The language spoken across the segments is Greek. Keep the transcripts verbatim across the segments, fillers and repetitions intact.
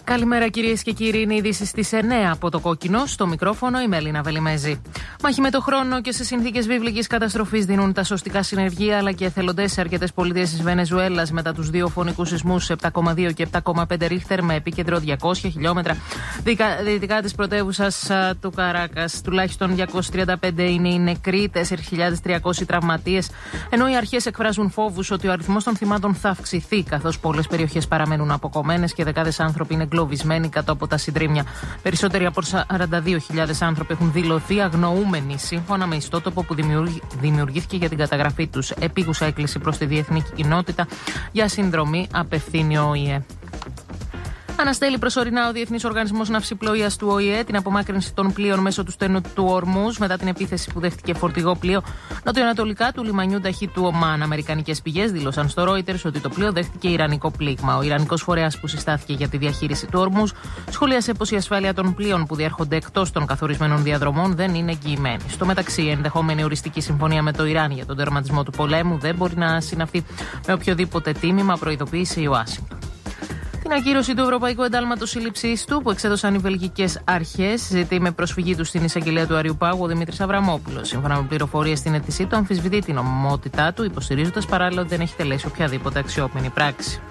Καλημέρα κυρίες και κύριοι, είναι ειδήσεις στις εννέα από το Κόκκινο. Στο μικρόφωνο η Μέλινα Βελιμέζη. Μάχη με το χρόνο και σε συνθήκες βίβλικης καταστροφής δίνουν τα σωστικά συνεργεία αλλά και εθελοντές σε αρκετές πολιτείες της Βενεζουέλας μετά τους δύο φωνικούς σεισμούς επτά κόμμα δύο και επτά κόμμα πέντε ρίχτερ με επίκεντρο διακόσια χιλιόμετρα δυτικά της πρωτεύουσας του Καράκας. Τουλάχιστον διακόσιοι τριάντα πέντε είναι οι νεκροί, τέσσερις χιλιάδες τριακόσιοι τραυματίες, ενώ οι αρχές εκφράζουν φόβους ότι ο αριθμός των θυμάτων θα αυξηθεί καθώς πολλές περιοχές παραμένουν αποκομμένες και δεκάδες άνθρωποι είναι εγκλωβισμένοι κάτω από τα συντρίμμια. Περισσότεροι από σαράντα δύο χιλιάδες άνθρωποι έχουν δηλωθεί αγνοούμενοι, σύμφωνα με ιστότοπο που δημιουργήθηκε για την καταγραφή τους. Επίγουσα έκκληση προς τη διεθνή κοινότητα για συνδρομή απευθύνει ο Ο Η Ε. Αναστέλει προσωρινά ο Διεθνής Οργανισμός Ναυσιπλοείας του Ο Η Ε την απομάκρυνση των πλοίων μέσω του στενού του Ορμούζ μετά την επίθεση που δέχτηκε φορτηγό πλοίο νοτιοανατολικά του λιμανιού ταχύτητου Ομάν. Αμερικανικές πηγές δήλωσαν στο Reuters ότι το πλοίο δέχτηκε ιρανικό πλήγμα. Ο Ιρανικός φορέας που συστάθηκε για τη διαχείριση του Ορμούζ σχολίασε πως η ασφάλεια των πλοίων που διέρχονται εκτός των καθορισμένων διαδρομών δεν είναι εγγυημένη. Στο μεταξύ, η ενδεχόμενη οριστική συμφωνία με το Ιράν για τον τερματισμό του πολέμου δεν μπορεί να συναυθεί με οποιοδήποτε τίμημα, προειδοποίησε η Ουάσιγκτον. Την ακύρωση του Ευρωπαϊκού Εντάλματος Σύλληψης του που εξέδωσαν οι βελγικές αρχές ζητεί με προσφυγή του στην εισαγγελέα του Αριού Πάγου ο Δημήτρης Αβραμόπουλος. Σύμφωνα με πληροφορίες στην αίτησή του, αμφισβητεί την νομιμότητά του, υποστηρίζοντας παράλληλα ότι δεν έχει τελέσει οποιαδήποτε αξιόπινη πράξη.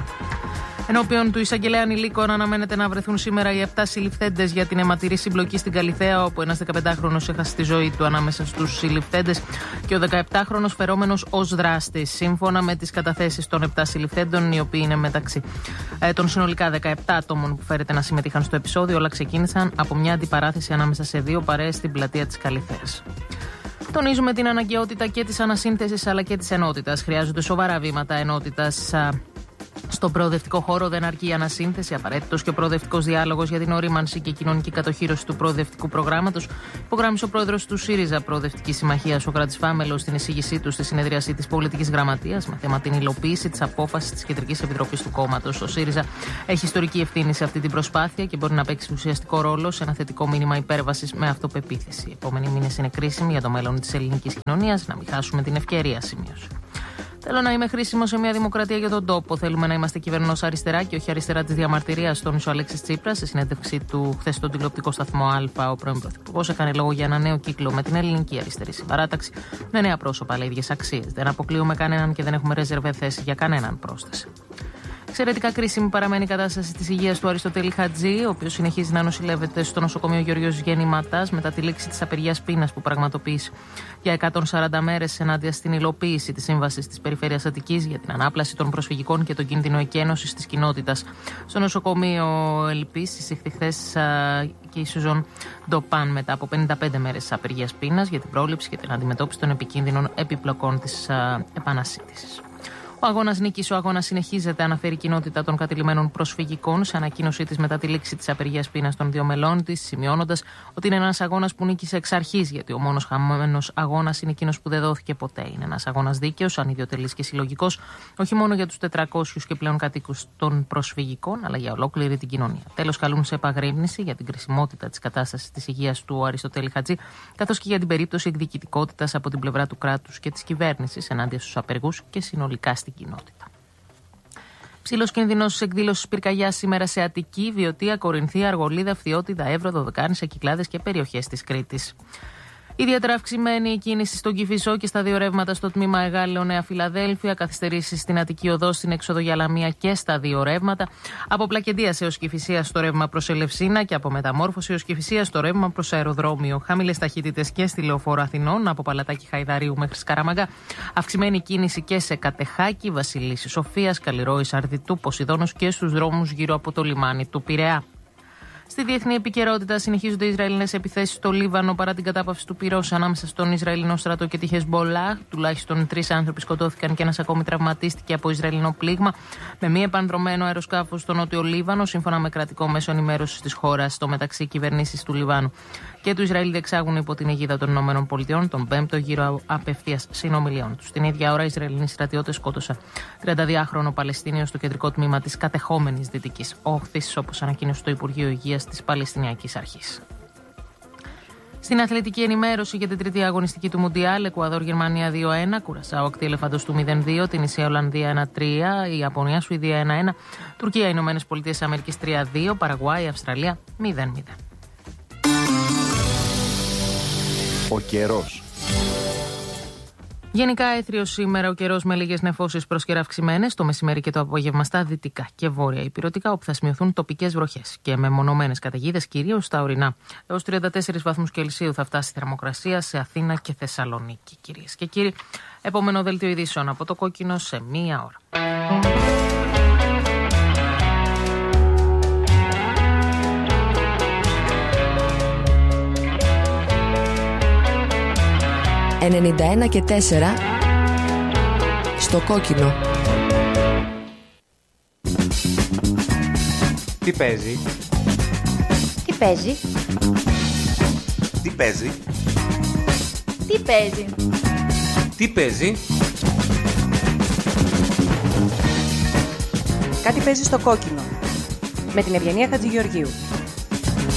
Ενώπιον του εισαγγελέα ανηλίκων αναμένεται να βρεθούν σήμερα οι επτά συλληφθέντες για την αιματηρή συμπλοκή στην Καλιθέα, όπου ένας δεκαπεντάχρονος έχασε τη ζωή του ανάμεσα στους συλληφθέντες και ο δεκαεπτάχρονος φερόμενος ως δράστης. Σύμφωνα με τις καταθέσεις των επτά συλληφθέντων, οι οποίοι είναι μεταξύ ε, των συνολικά δεκαεπτά ατόμων που φέρεται να συμμετείχαν στο επεισόδιο, όλα ξεκίνησαν από μια αντιπαράθεση ανάμεσα σε δύο παρέες στην πλατεία της Καλιθέας. Τονίζουμε την αναγκαιότητα και της ανασύνθεσης αλλά και της ενότητας. Χρειάζονται σοβαρά βήματα ενότητας. Στον προοδευτικό χώρο δεν αρκεί η ανασύνθεση, απαραίτητος και ο προοδευτικός διάλογος για την ορίμανση και κοινωνική κατοχύρωση του προοδευτικού προγράμματος, υπογράμμισε ο πρόεδρος του ΣΥΡΙΖΑ Προοδευτική Συμμαχία, ο Κρατής Φάμελος, στην εισήγησή του στη συνεδρίαση της Πολιτικής Γραμματείας με θέμα την υλοποίηση της απόφασης της Κεντρικής Επιτροπής του κόμματος. Ο ΣΥΡΙΖΑ έχει ιστορική ευθύνη σε αυτή την προσπάθεια και μπορεί να παίξει ουσιαστικό ρόλο σε ένα θετικό μήνυμα υπέρβασης με αυτοπεποίθηση. Οι επόμενοι μήνες είναι κρίσιμοι για το μέλλον της ελληνικής κοινωνίας, να μην χάσουμε την ευκαιρία, σημείωσε. Θέλω να είμαι χρήσιμο σε μια δημοκρατία για τον τόπο. Θέλουμε να είμαστε κυβερνός αριστερά και όχι αριστερά της διαμαρτυρίας, τόνισε ο Αλέξης Τσίπρας. Σε συνέντευξή του χθες στον τηλεοπτικό σταθμό Α, ο πρώην Πρωθυπουργός έκανε λόγο για ένα νέο κύκλο με την ελληνική αριστερή συμπαράταξη, με νέα πρόσωπα αλλά ίδιες αξίες. Δεν αποκλείουμε κανέναν και δεν έχουμε ρεζερβέ θέση για κανέναν, πρόσθεσε. Εξαιρετικά κρίσιμη παραμένει η κατάσταση της υγείας του Αριστοτέλη Χατζή, ο οποίος συνεχίζει να νοσηλεύεται στο νοσοκομείο Γεωργίος Γεννηματάς μετά τη λήξη της απεργίας πείνας που πραγματοποίησε για εκατόν σαράντα μέρες ενάντια στην υλοποίηση της σύμβασης της Περιφέρειας Αττικής για την ανάπλαση των προσφυγικών και τον κίνδυνο εκένωσης της κοινότητας. Στο νοσοκομείο Ελπής εισήχθη χθες και η Σουζόν Ντοπάν μετά από πενήντα πέντε μέρες απεργίας πείνας για την πρόληψη και την αντιμετώπιση των επικίνδυνων επιπλοκών της επανασύντησης. Ο αγώνας νίκης, ο αγώνας συνεχίζεται, αναφέρει η κοινότητα των κατηλημμένων προσφυγικών σε ανακοίνωσή της μετά τη λήξη της απεργίας πείνας των δύο μελών της, σημειώνοντας ότι είναι ένας αγώνας που νίκησε εξ αρχής, γιατί ο μόνος χαμένος αγώνας είναι εκείνος που δεν δόθηκε ποτέ. Είναι ένας αγώνας δίκαιος, ανιδιοτελής και συλλογικός, όχι μόνο για τους τετρακόσιους και πλέον κατοίκους των προσφυγικών, αλλά για ολόκληρη την κοινωνία. Τέλος, καλούν σε επαγρύπνηση για την κρισιμότητα της κατάστασης της υγείας του Αριστοτέλη Χατζή, καθώς και για την περίπτωση εκδικητικότητας από την πλευρά του κράτους και της κυβέρνησης ενάντια στους απεργούς και συνολικά στην κοινότητα. Ψήλος κινδυνός εκδήλωσης πυρκαγιάς σήμερα σε Αττική, Βιωτία, Κορινθία, Αργολίδα, Φθιώτιδα, Εύρο, Δωδεκάνησα, Κυκλάδες και περιοχές της Κρήτης. Ιδιαίτερα αυξημένη η κίνηση στον Κηφισό και στα δύο ρεύματα στο τμήμα Εγάλεο Νέα Φιλαδέλφια, καθυστερήσεις στην Αττική Οδό, στην έξοδο για Λαμία και στα δύο ρεύματα, από Πλακεντίας έως Κηφισίας στο ρεύμα προς Ελευσίνα και από Μεταμόρφωση έως Κηφισίας στο ρεύμα προς αεροδρόμιο. Χαμηλές ταχύτητες και στη Λεωφόρο Αθηνών, από Παλατάκι Χαϊδαρίου μέχρι Σκαραμαγκά. Αυξημένη κίνηση και σε Κατεχάκη, Βασιλίσσης Σοφίας, Καλλιρόης Αρδιτού, Ποσειδώνος και στους δρόμους γύρω από το λιμάνι του Πειραιά. Στη διεθνή επικαιρότητα συνεχίζονται οι Ισραηλινές επιθέσεις στο Λίβανο παρά την κατάπαυση του πυρός ανάμεσα στον Ισραηλινό στρατό και τη Χεσμπολάχ. Τουλάχιστον τρεις άνθρωποι σκοτώθηκαν και ένας ακόμη τραυματίστηκε από Ισραηλινό πλήγμα με μη επανδρωμένο αεροσκάφο στο νότιο Λίβανο, σύμφωνα με κρατικό μέσο ενημέρωσης της χώρας. Στο μεταξύ, κυβερνήσεις του Λιβάνου και του Ισραήλ διεξάγουν υπό την αιγίδα των ΗΠΑ τον πέμπτο γύρο απευθείας συνομιλιών τους. Την ίδια ώρα, οι Ισραηλινοί στρατιώτες σκότωσαν τριανταδυάχρονο Παλαιστίνιο στο κεντρικό τμήμα της κατεχόμενης Δυτικής Όχθης, όπως ανακοίνωσε το Υπουργείο Υγείας της Παλαιστινιακής Αρχής. Στην αθλητική ενημέρωση για την τρίτη αγωνιστική του Μουντιάλ, Εκουαδόρ Γερμανία δύο ένα, Κουρασάο Ακτή Ελεφαντοστού του μηδέν δύο, Τινησία Ολλανδία ένα τρία, η Ιαπωνία Σουηδία ένα ένα, Τουρκία Ηνωμένες Πολιτείες Αμερικής τρία δύο, Παραγουάη Αυστραλία μηδέν μηδέν. Ο καιρός. Γενικά έθριος σήμερα ο καιρός με λίγες νεφώσεις προσκαιρά αυξημένες το μεσημέρι και το απόγευμα στα δυτικά και βόρεια υπηρετικά, όπου θα σημειωθούν τοπικές βροχές και μεμονωμένες καταιγίδες κυρίως στα ορεινά. Έως τριάντα τέσσερις βαθμούς Κελσίου θα φτάσει η θερμοκρασία σε Αθήνα και Θεσσαλονίκη. Κυρίες και κύριοι, επόμενο δελτίο ειδήσεων από το Κόκκινο σε μία ώρα. ενενήντα ένα και τέσσερα στο Κόκκινο. Τι παίζει? Τι παίζει? Τι παίζει? Τι παίζει? Τι παίζει? Κάτι παίζει στο Κόκκινο με την Ευγενία Χατζηγεωργίου.